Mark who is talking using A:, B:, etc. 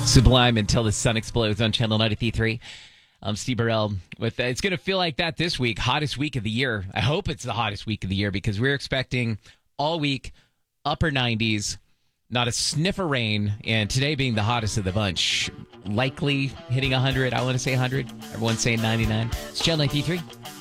A: Sublime Until the Sun Explodes on Channel 93.3. I'm Steve Burrell. It's going to feel like that this week. Hottest week of the year. I hope it's the hottest week of the year because we're expecting all week upper 90s, not a sniff of rain, and today being the hottest of the bunch. Likely hitting 100. I want to say 100. Everyone's saying 99. It's Channel 93.